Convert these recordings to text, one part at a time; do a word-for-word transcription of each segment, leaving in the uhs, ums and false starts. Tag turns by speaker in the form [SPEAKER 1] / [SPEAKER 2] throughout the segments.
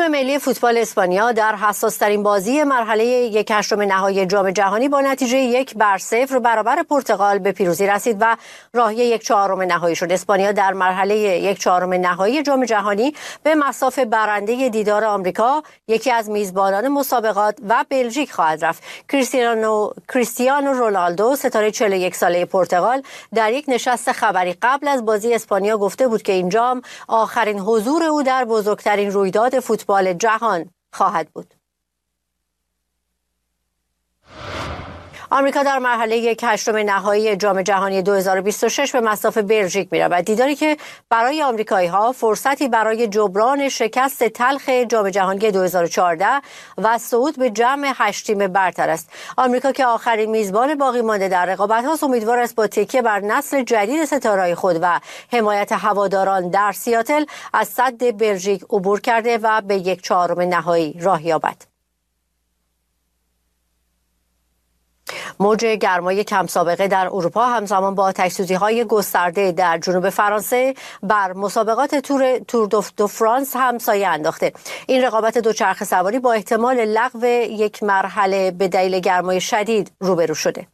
[SPEAKER 1] تیم ملی فوتبال اسپانیا در حساس‌ترین بازی مرحله یک هشتم نهایی جام جهانی با نتیجه یک بر صفر برابر پرتغال به پیروزی رسید و راهی یک چهارم نهایی شد. اسپانیا در مرحله یک چهارم نهایی جام جهانی به مصاف برنده دیدار آمریکا، یکی از میزبانان مسابقات و بلژیک خواهد رفت. کریستیانو کریستیانو رونالدو، ستاره چهل و یک ساله پرتغال، در یک نشست خبری قبل از بازی اسپانیا گفته بود که این جام آخرین حضور او در بزرگترین رویداد فوتبال جهان خواهد بود. آمریکا در مرحله یک هشتم نهایی جام جهانی دو هزار و بیست و شش به مصاف بلژیک می‌رود. دیداری که برای آمریکایی‌ها فرصتی برای جبران شکست تلخ جام جهانی دو هزار و چهارده و صعود به جمع هشت تیم برتر است. آمریکا که آخرین میزبان باقی مانده در رقابت‌هاست، امیدوار است با تکیه بر نسل جدید ستاره‌های خود و حمایت هواداران در سیاتل از سد بلژیک عبور کرده و به یک چهارم نهایی راه یابد. موج گرمای کم سابقه در اروپا همزمان با آتش‌سوزی‌های گسترده در جنوب فرانسه بر مسابقات تور تور دو فرانس هم سایه انداخته. این رقابت دوچرخه سواری با احتمال لغو یک مرحله به دلیل گرمای شدید روبرو شده.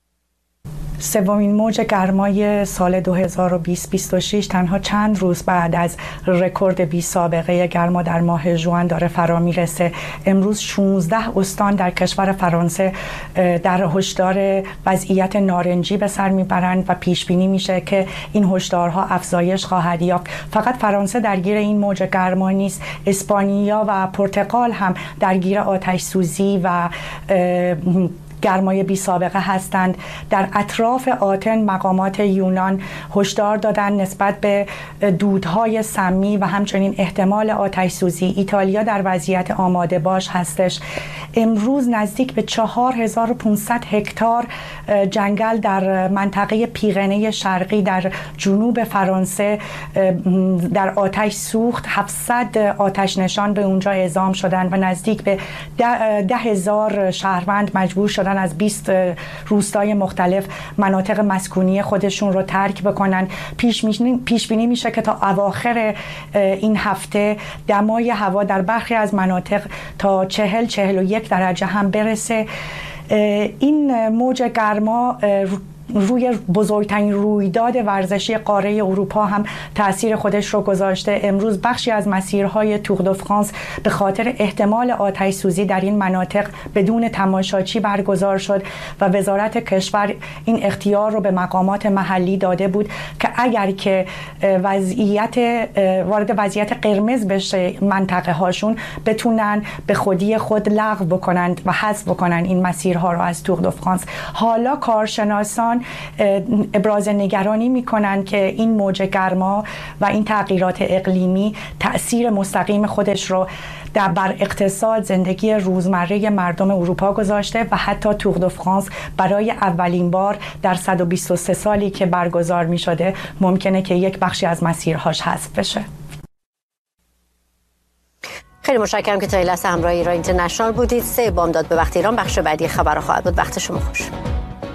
[SPEAKER 2] سومین موج گرمای سال دو هزار و بیست بیست و شش تنها چند روز بعد از رکورد بی سابقه گرما در ماه ژوئن داره فرا میرسه. امروز شانزده استان در کشور فرانسه در هشدار وضعیت نارنجی به سر میبرند و پیش بینی میشه که این هشدارها افزایش خواهد یافت. فقط فرانسه درگیر این موج گرما نیست، اسپانیا و پرتغال هم درگیر آتش سوزی و گرمای بی سابقه هستند. در اطراف آتن مقامات یونان هشدار دادن نسبت به دودهای سمی و همچنین احتمال آتش سوزی. ایتالیا در وضعیت آماده باش هستش. امروز نزدیک به چهار هزار و پانصد هکتار جنگل در منطقه پیرنه شرقی در جنوب فرانسه در آتش سوخت. هفتصد آتش نشان به اونجا اعزام شدن و نزدیک به ده, ده هزار شهروند مجبور شدن از بیست روستای مختلف مناطق مسکونی خودشون رو ترک بکنن. پیش بینی میشه که تا اواخر این هفته دمای هوا در برخی از مناطق تا چهل چهل و یک درجه هم برسه. این موج گرما روی بزرگترین رویداد ورزشی قاره اروپا هم تأثیر خودش رو گذاشته. امروز بخشی از مسیرهای تور دو فرانس به خاطر احتمال آتش سوزی در این مناطق بدون تماشاچی برگزار شد و وزارت کشور این اختیار رو به مقامات محلی داده بود که اگر که وضعیت وارد وضعیت قرمز بشه منطقه هاشون بتونن به خودی خود لغو بکنند و حذف بکنن این مسیرها رو از تور دو فرانس. حالا کارشناسان ابراز نگرانی میکنن که این موج گرما و این تغییرات اقلیمی تأثیر مستقیم خودش رو در بر اقتصاد، زندگی روزمره مردم اروپا گذاشته و حتی تور دو فرانس برای اولین بار در صد و بیست و سه سالی که برگزار می شده ممکنه که یک بخشی از مسیرهاش حذف بشه.
[SPEAKER 1] خیلی متشکرم که تا این لحظه همراه ایران اینترنشنال بودید. سه بامداد به وقت ایران بخش بعدی خبر خواهد بود. وقت شما خوش.